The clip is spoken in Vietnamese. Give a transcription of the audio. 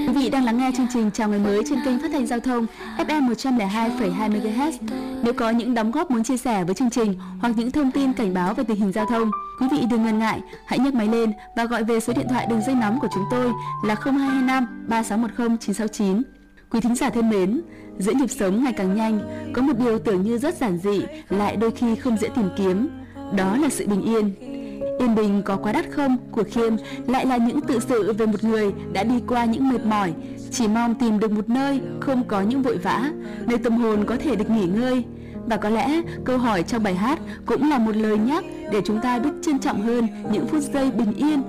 Quý vị đang lắng nghe chương trình Chào Ngày Mới trên kênh phát thanh giao thông FM 102,2 MHz. Nếu có những đóng góp muốn chia sẻ với chương trình hoặc những thông tin cảnh báo về tình hình giao thông, quý vị đừng ngần ngại, hãy nhấc máy lên và gọi về số điện thoại đường dây nóng của chúng tôi là 0225 3610 969. Quý thính giả thân mến, giữa nhịp sống ngày càng nhanh, có một điều tưởng như rất giản dị lại đôi khi không dễ tìm kiếm, đó là sự bình yên. Yên bình có quá đắt không của Khiêm lại là những tự sự về một người đã đi qua những mệt mỏi, chỉ mong tìm được một nơi không có những vội vã, nơi tâm hồn có thể được nghỉ ngơi. Và có lẽ câu hỏi trong bài hát cũng là một lời nhắc để chúng ta biết trân trọng hơn những phút giây bình yên